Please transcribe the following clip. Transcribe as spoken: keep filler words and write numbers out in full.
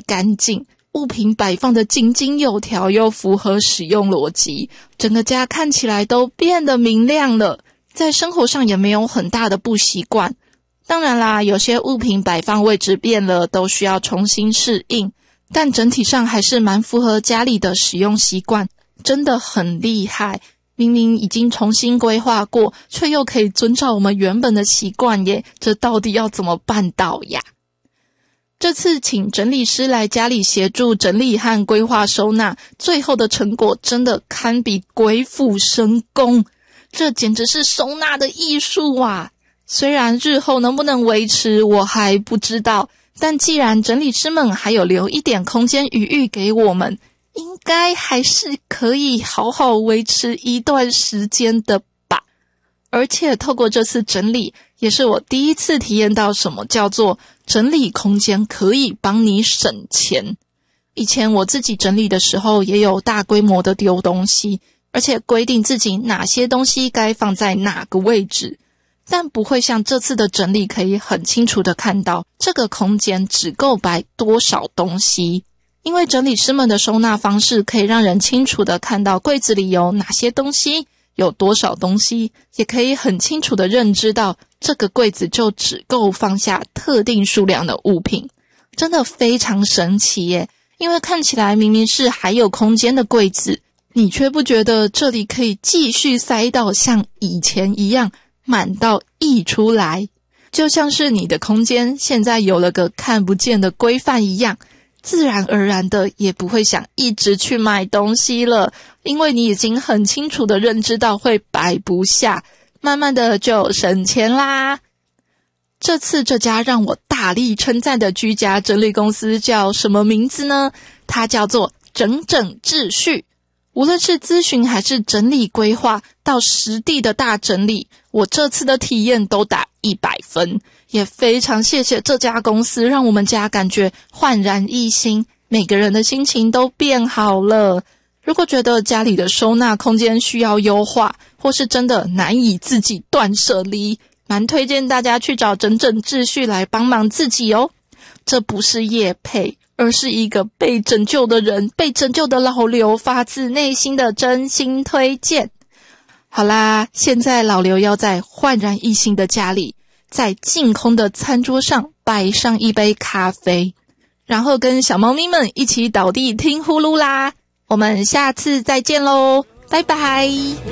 干净，物品摆放的井井有条，又符合使用逻辑，整个家看起来都变得明亮了。在生活上也没有很大的不习惯。当然啦，有些物品摆放位置变了，都需要重新适应，但整体上还是蛮符合家里的使用习惯，真的很厉害。明明已经重新规划过，却又可以遵照我们原本的习惯耶，这到底要怎么办到呀？这次请整理师来家里协助整理和规划收纳，最后的成果真的堪比鬼斧神工，这简直是收纳的艺术啊！虽然日后能不能维持我还不知道，但既然整理师们还有留一点空间余裕给我们，应该还是可以好好维持一段时间的吧。而且透过这次整理，也是我第一次体验到什么叫做整理空间可以帮你省钱。以前我自己整理的时候也有大规模的丢东西，而且规定自己哪些东西该放在哪个位置，但不会像这次的整理可以很清楚的看到这个空间只够摆多少东西。因为整理师们的收纳方式可以让人清楚的看到柜子里有哪些东西，有多少东西，也可以很清楚的认知到这个柜子就只够放下特定数量的物品，真的非常神奇耶。因为看起来明明是还有空间的柜子，你却不觉得这里可以继续塞到像以前一样满到溢出来，就像是你的空间现在有了个看不见的规范一样，自然而然的也不会想一直去买东西了，因为你已经很清楚的认知到会摆不下，慢慢的就省钱啦。这次这家让我大力称赞的居家整理公司叫什么名字呢？它叫做整整秩序。无论是咨询还是整理规划到实地的大整理，我这次的体验都打一百分，也非常谢谢这家公司，让我们家感觉焕然一新，每个人的心情都变好了。如果觉得家里的收纳空间需要优化，或是真的难以自己断舍离，蛮推荐大家去找整整秩序来帮忙自己哦。这不是业配，而是一个被拯救的人，被拯救的老刘发自内心的真心推荐。好啦，现在老刘要在焕然一新的家里，在净空的餐桌上摆上一杯咖啡，然后跟小猫咪们一起倒地听呼噜啦。我们下次再见咯，拜拜。